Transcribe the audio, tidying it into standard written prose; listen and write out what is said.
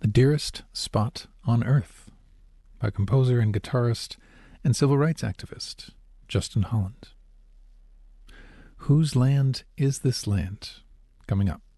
Dearest Spot on Earth by composer and guitarist and civil rights activist Justin Holland. Whose land is this land? Coming up.